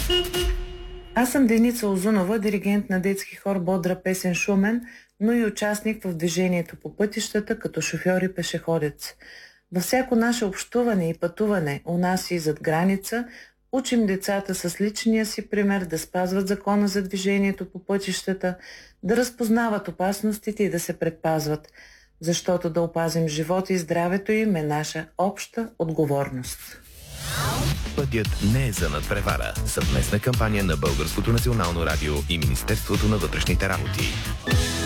Аз съм Деница Озунова, диригент на детски хор Бодра песен Шумен, но и участник в движението по пътищата като шофьор и пешеходец. Във всяко наше общуване и пътуване у нас и зад граница учим децата с личния си пример да спазват закона за движението по пътищата, да разпознават опасностите и да се предпазват, защото да опазим живота и здравето им е наша обща отговорност. Пътят не е за надпревара. Съвместна кампания на Българското национално радио и Министерството на вътрешните работи.